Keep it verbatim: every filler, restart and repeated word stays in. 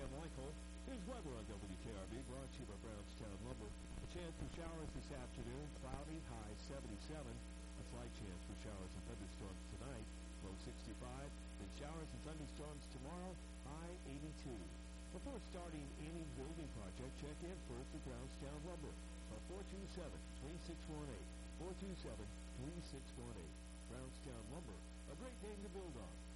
I'm Michael. Here's weather on W K R B, brought to you by Brownstown Lumber. A chance for showers this afternoon, cloudy, high seventy-seven. A slight chance for showers and thunderstorms tonight, low sixty-five. Then showers and thunderstorms tomorrow, high eighty-two. Before starting any building project, check in first with Brownstown Lumber. Call four two seven, three six one eight. four two seven, three six one eight. Brownstown Lumber, a great name to build on.